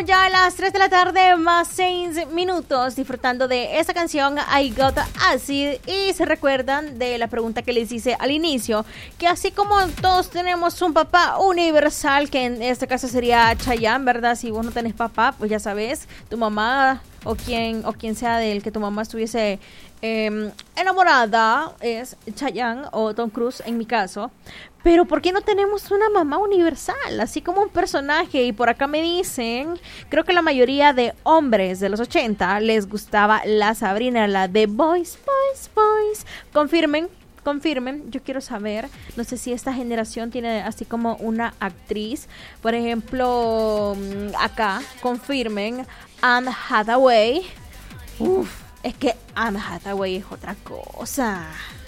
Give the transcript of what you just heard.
ya a las 3 de la tarde más 6 minutos disfrutando de esta canción I Got Acid, y se recuerdan de la pregunta que les hice al inicio, que así como todos tenemos un papá universal, que en este caso sería Chayanne, ¿verdad? Si vos no tenés papá, pues ya sabes, tu mamá o quien sea del que tu mamá estuviese enamorada es Chayanne o Tom Cruise en mi caso. Pero ¿por qué no tenemos una mamá universal? Así como un personaje. Y por acá me dicen, creo que la mayoría de hombres de los 80 les gustaba la Sabrina, la de Boys, Boys, Boys. Confirmen, yo quiero saber, no sé si esta generación tiene así como una actriz, por ejemplo, acá, confirmen, Anne Hathaway. Uf, es que Anne Hathaway es otra cosa.